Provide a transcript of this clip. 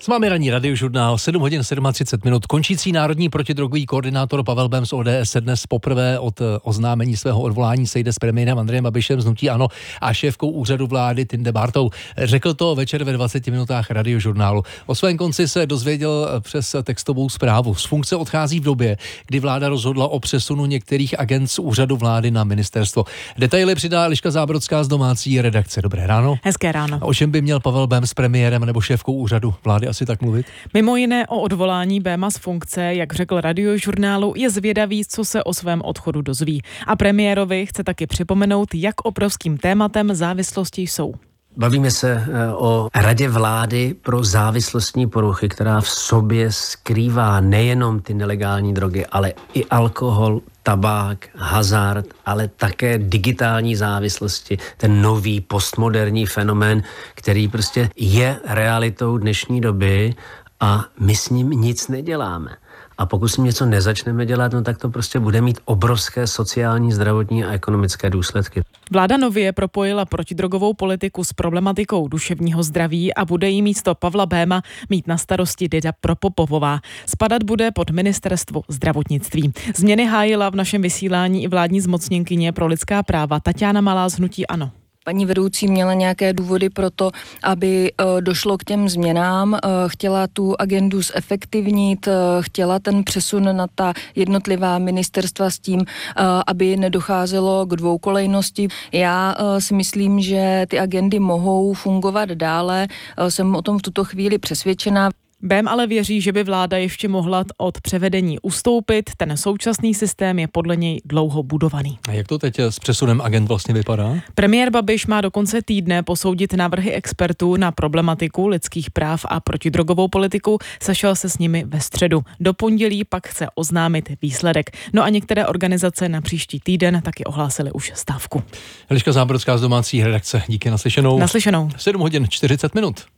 S vámi ranní radiožurnál 7 hodin 37 minut. Končící národní protidrogový koordinátor Pavel Bém z ODS se dnes poprvé od oznámení svého odvolání sejde s premiérem Andrejem Babišem z hnutí ANO a šéfkou úřadu vlády Tinde Bártou. Řekl to večer ve 20 minutách radiožurnálu. O svém konci se dozvěděl přes textovou zprávu. Z funkce odchází v době, kdy vláda rozhodla o přesunu některých agent z úřadu vlády na ministerstvo. Detaily přidá Eliška Zábrodská z domácí redakce. Dobré ráno. Hezké ráno. A o čem by měl Pavel Bém s premiérem nebo šéfkou úřadu vlády asi tak mluvit? Mimo jiné o odvolání Béma z funkce, jak řekl radiožurnálu, je zvědavý, co se o svém odchodu dozví. A premiérovi chce taky připomenout, jak obrovským tématem závislosti jsou. Bavíme se o Radě vlády pro závislostní poruchy, která v sobě skrývá nejenom ty nelegální drogy, ale i alkohol, tabák, hazard, ale také digitální závislosti, ten nový postmoderní fenomén, který prostě je realitou dnešní doby a my s ním nic neděláme. A pokud s ním něco nezačneme dělat, no tak to prostě bude mít obrovské sociální, zdravotní a ekonomické důsledky. Vláda nově propojila protidrogovou politiku s problematikou duševního zdraví a bude jí místo Pavla Béma mít na starosti Dida Propopovová. Spadat bude pod ministerstvo zdravotnictví. Změny hájila v našem vysílání i vládní zmocněnkyně pro lidská práva Taťána Malá z hnutí ANO. Paní vedoucí měla nějaké důvody pro to, aby došlo k těm změnám, chtěla tu agendu zefektivnit, chtěla ten přesun na ta jednotlivá ministerstva s tím, aby nedocházelo k dvoukolejnosti. Já si myslím, že ty agendy mohou fungovat dále, jsem o tom v tuto chvíli přesvědčená. Bém ale věří, že by vláda ještě mohla od převedení ustoupit. Ten současný systém je podle něj dlouho budovaný. A jak to teď s přesunem agent vlastně vypadá? Premiér Babiš má do konce týdne posoudit návrhy expertů na problematiku lidských práv a protidrogovou politiku. Sešel se s nimi ve středu. Do pondělí pak chce oznámit výsledek. No a některé organizace na příští týden taky ohlásily už stávku. Eliška Zábrodská z domácí redakce. Díky, naslyšenou. 7 hodin 40 minut.